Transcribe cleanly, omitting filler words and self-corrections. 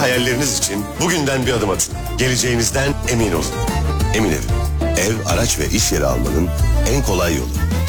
hayalleriniz için bugünden bir adım atın. Geleceğinizden emin olun. Emin Ev, ev, araç ve iş yeri almanın en kolay yolu.